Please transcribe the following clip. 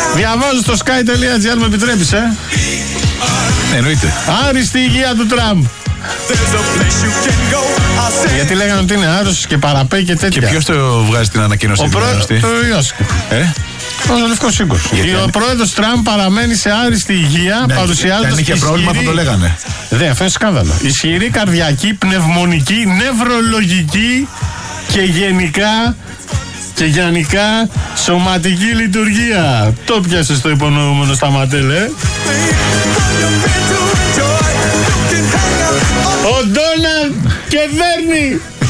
Διαβάζω στο sky.gr, με επιτρέπεις, Εννοείται. Άριστη υγεία του Τραμπ. Γιατί λέγανε ότι είναι άρρωστος και παραπέει και τέτοια. Και ποιος το βγάζει την ανακοίνωση? Ο πρόεδρος του Ιώσκου. Ο Λευκός Σύγκος. Ο πρόεδρος Τραμπ παραμένει σε άριστη υγεία, παρουσιάζοντας. Αν είχε πρόβλημα θα το λέγανε. Αυτό είναι σκάνδαλο. Ισχυρή καρδιακή, πνευμονική, νευρολογική και γενικά σωματική λειτουργία. Το πιάσε στο υπονοούμενο Σταματέλε. Ο Ντόναλντ και Βέρνη